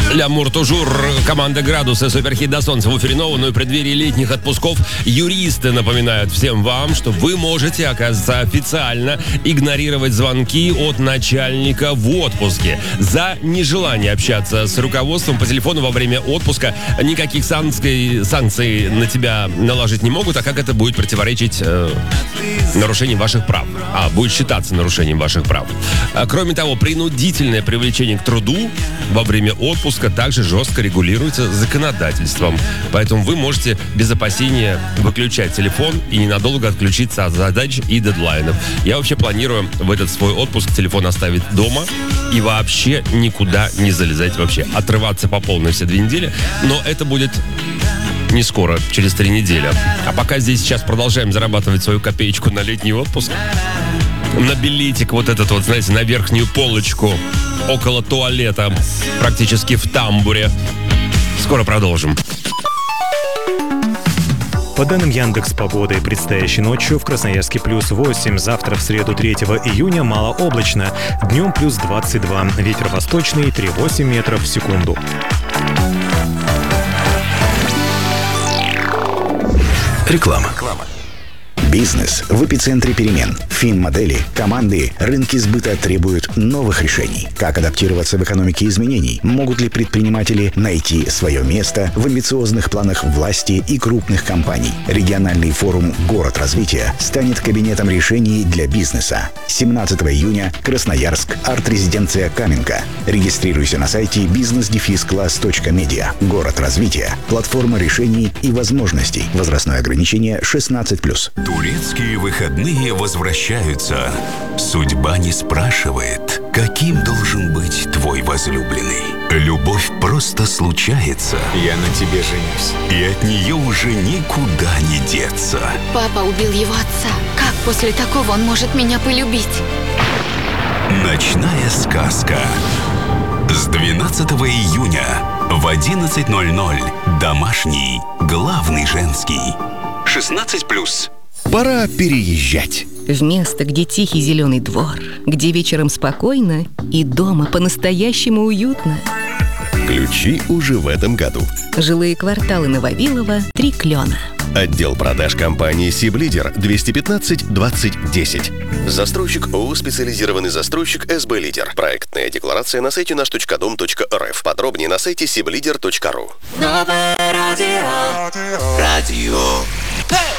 Лямур Тужур, команда «Градус» и «Суперхит до солнца» в эфире Нова. Ну и в преддверии летних отпусков юристы напоминают всем вам, что вы можете, оказывается, официально игнорировать звонки от начальника в отпуске. За нежелание общаться с руководством по телефону во время отпуска никаких санкций на тебя наложить не могут, а как это будет противоречить нарушением ваших прав? Будет считаться нарушением ваших прав. Кроме того, принудительное привлечение к труду во время отпуска также жестко регулируется законодательством. Поэтому вы можете без опасения выключать телефон и ненадолго отключиться от задач и дедлайнов. Я вообще планирую в этот свой отпуск телефон оставить дома и вообще никуда не залезать вообще. Отрываться по полной все 2 недели. Но это будет не скоро, через 3 недели. А пока здесь сейчас продолжаем зарабатывать свою копеечку на летний отпуск, на билетик вот этот вот, знаете, на верхнюю полочку около туалета, практически в тамбуре. Скоро продолжим. По данным Яндекс.Погоды, предстоящей ночью в Красноярске +8, завтра в среду 3 июня малооблачно, днем +22, ветер восточный 3,8 метров в секунду. Реклама. Бизнес в эпицентре перемен. Финмодели, команды, рынки сбыта требуют новых решений. Как адаптироваться в экономике изменений? Могут ли предприниматели найти свое место в амбициозных планах власти и крупных компаний? Региональный форум «Город развития» станет кабинетом решений для бизнеса. 17 июня, Красноярск, арт-резиденция «Каменка». Регистрируйся на сайте business-class.media. Город развития. Платформа решений и возможностей. Возрастное ограничение 16+. Турецкие выходные возвращаются. Судьба не спрашивает, каким должен быть твой возлюбленный. Любовь просто случается. Я на тебе женюсь. И от нее уже никуда не деться. Папа убил его отца. Как после такого он может меня полюбить? Ночная сказка. С 12 июня в 11:00. Домашний, главный женский. 16+. Пора переезжать. В место, где тихий зеленый двор, где вечером спокойно и дома по-настоящему уютно. Ключи уже в этом году. Жилые кварталы на Вавилова, 3 Клена. Отдел продаж компании «Сиблидер», 215 20 10. Застройщик ООО «Специализированный застройщик СБ Лидер». Проектная декларация на сайте наш.дом.рф. Подробнее на сайте siblider.ru. Новое радио.